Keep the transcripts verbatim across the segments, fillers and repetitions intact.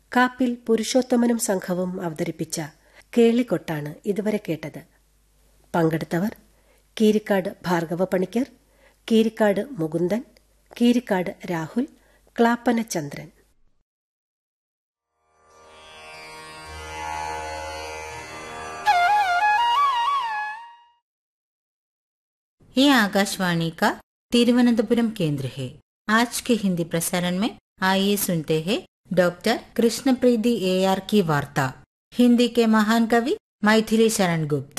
കാപ്പിൽ പുരുഷോത്തമനും സംഘവും അവതരിപ്പിച്ച കേളികൊട്ടാണ് ഇതുവരെ കേട്ടത്. പങ്കെടുത്തവർ കീരിക്കാട് ഭാർഗവ പണിക്കർ, കീരിക്കാട് മുകുന്ദൻ, കീരിക്കാട് രാഹുൽ, ക്ലാപ്പന ചന്ദ്രൻ. ये आकाशवाणी का तिरुवनंतपुरम केंद्र है। आज के हिंदी प्रसारण में आइए सुनते हैं डॉक्टर कृष्णप्रीति ए आर की वार्ता। हिंदी के महान कवि मैथिली शरण गुप्त।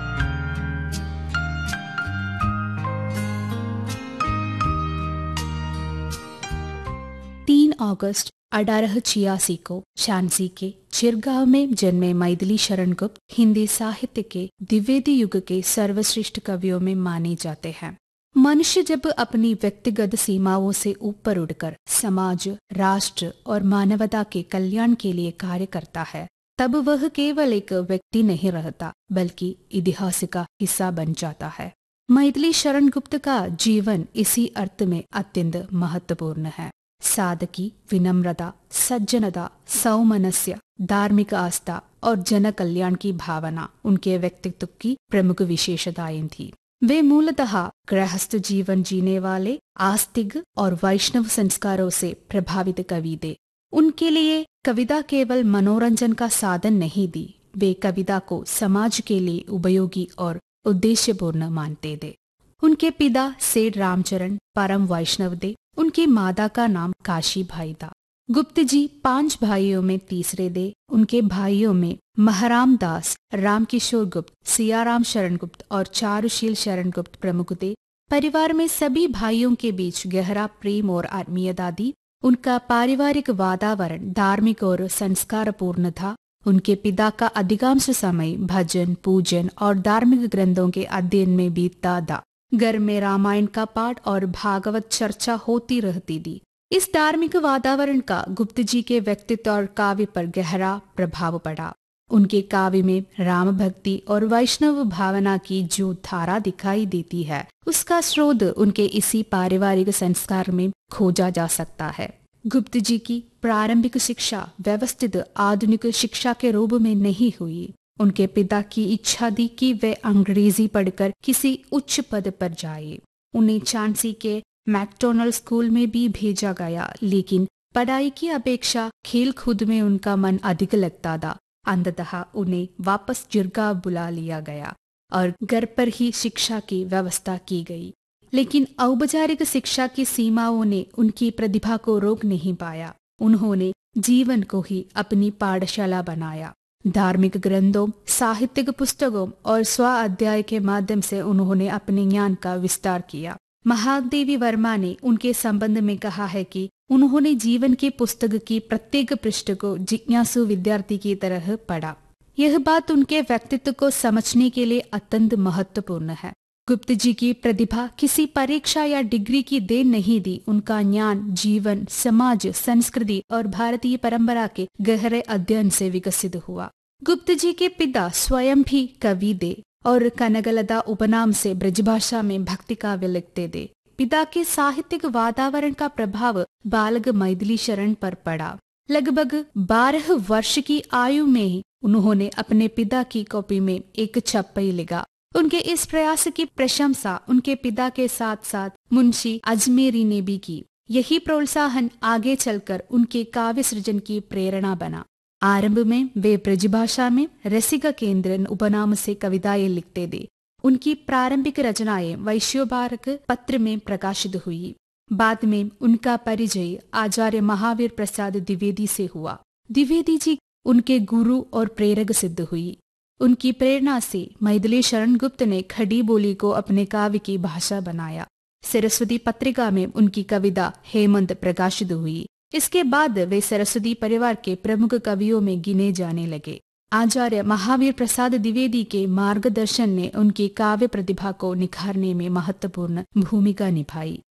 तीन अगस्त अठारह छियासी को झांसी के चिरगांव में जन्मे मैथिली शरण गुप्त हिंदी साहित्य के द्विवेदी युग के सर्वश्रेष्ठ कवियों में माने जाते हैं। मनुष्य जब अपनी व्यक्तिगत सीमाओं से ऊपर उड़कर समाज, राष्ट्र और मानवता के कल्याण के लिए कार्य करता है, तब वह केवल एक व्यक्ति नहीं रहता बल्कि इतिहास का हिस्सा बन जाता है। मैथिली शरण गुप्त का जीवन इसी अर्थ में अत्यंत महत्वपूर्ण है। सादगी, विनम्रता, सज्जनता, सौमनस्य, धार्मिक आस्था और जन कल्याण की भावना उनके व्यक्तित्व की प्रमुख विशेषताएं थी। वे मूलतः गृहस्थ जीवन जीने वाले आस्तिक और वैष्णव संस्कारों से प्रभावित कवि थे। उनके लिए कविता केवल मनोरंजन का साधन नहीं थी, वे कविता को समाज के लिए उपयोगी और उद्देश्यपूर्ण मानते थे। उनके पिता सेठ रामचरण परम वैष्णव थे। उनकी माता का नाम काशी भाई था। गुप्त जी पांच भाइयों में तीसरे थे। उनके भाइयों में महराम दास, रामकिशोर गुप्त, सियाराम शरण गुप्त और चारुशील शरण गुप्त प्रमुख थे। परिवार में सभी भाइयों के बीच गहरा प्रेम और आत्मीयता थी। उनका पारिवारिक वातावरण धार्मिक और संस्कारपूर्ण था। उनके पिता का अधिकांश समय भजन, पूजन और धार्मिक ग्रंथों के अध्ययन में बीतता था। घर में रामायण का पाठ और भागवत चर्चा होती रहती थी। इस धार्मिक वातावरण का गुप्त जी के व्यक्तित्व और काव्य पर गहरा प्रभाव पड़ा। उनके काव्य में राम भक्ति और वैष्णव भावना की जो धारा दिखाई देती है, उसका स्रोत उनके इसी पारिवारिक संस्कार में खोजा जा सकता है। गुप्त जी की प्रारंभिक शिक्षा व्यवस्थित आधुनिक शिक्षा के रूप में नहीं हुई। उनके पिता की इच्छा थी कि वे अंग्रेजी पढ़कर किसी उच्च पद पर जाए। उन्हें झांसी के मैकडॉनल्ड स्कूल में भी भेजा गया, लेकिन पढ़ाई की अपेक्षा खेल कूद में उनका मन अधिक लगता था। अंततः उन्हें वापस चिरगांव बुला लिया गया और घर पर ही शिक्षा की व्यवस्था की गई। लेकिन औपचारिक शिक्षा की सीमाओं ने उनकी प्रतिभा को रोक नहीं पाया। उन्होंने जीवन को ही अपनी पाठशाला बनाया। धार्मिक ग्रंथों, साहित्यिक पुस्तकों और स्व अध्याय के माध्यम से उन्होंने अपने ज्ञान का विस्तार किया। महादेवी वर्मा ने उनके संबंध में कहा है कि उन्होंने जीवन की पुस्तक की प्रत्येक पृष्ठ को जिज्ञासु विद्यार्थी की तरह पढ़ा। यह बात उनके व्यक्तित्व को समझने के लिए अत्यंत महत्वपूर्ण है। गुप्त जी की प्रतिभा किसी परीक्षा या डिग्री की देन नहीं थी। उनका ज्ञान जीवन, समाज, संस्कृति और भारतीय परंपरा के गहरे अध्ययन से विकसित हुआ। गुप्त जी के पिता स्वयं भी कवि थे और कनकलता उपनाम से ब्रजभाषा में भक्ति काव्य लिखते थे। पिता के साहित्यिक वातावरण का प्रभाव बालक मैथिली शरण पर पड़ा। लगभग बारह वर्ष की आयु में ही उन्होंने अपने पिता की कॉपी में एक छप्पई लिखा। उनके इस प्रयास की प्रशंसा उनके पिता के साथ साथ मुंशी अजमेरी ने भी की। यही प्रोत्साहन आगे चलकर उनके काव्य सृजन की प्रेरणा बना। आरंभ में वे ब्रजभाषा में रसिक केंद्रन उपनाम से कविताएं लिखते थे। उनकी प्रारंभिक रचनाएं वैश्योभारत पत्र में प्रकाशित हुई। बाद में उनका परिचय आचार्य महावीर प्रसाद द्विवेदी से हुआ। द्विवेदी जी उनके गुरु और प्रेरक सिद्ध हुई। उनकी प्रेरणा से मैथिली शरण गुप्त ने खड़ी बोली को अपने काव्य की भाषा बनाया। सरस्वती पत्रिका में उनकी कविता हेमंत प्रकाशित हुई। इसके बाद वे सरस्वती परिवार के प्रमुख कवियों में गिने जाने लगे। आचार्य महावीर प्रसाद द्विवेदी के मार्गदर्शन ने उनकी काव्य प्रतिभा को निखारने में महत्वपूर्ण भूमिका निभाई।